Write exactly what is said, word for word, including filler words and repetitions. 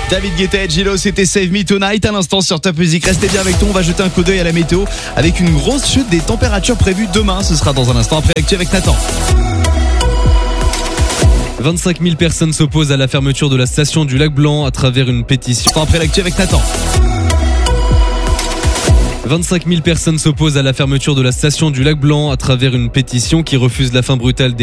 David Guetta et Gillo, c'était Save Me Tonight. À l'instant sur Top Music, restez bien avec nous. On va jeter un coup d'œil à la météo avec une grosse chute des températures prévues demain. Ce sera dans un instant après l'actu avec Nathan. vingt-cinq mille personnes s'opposent à la fermeture de la station du Lac Blanc à travers une pétition. Après l'actu avec Nathan. vingt-cinq mille personnes s'opposent à la fermeture de la station du Lac Blanc à travers une pétition qui refuse la fin brutale des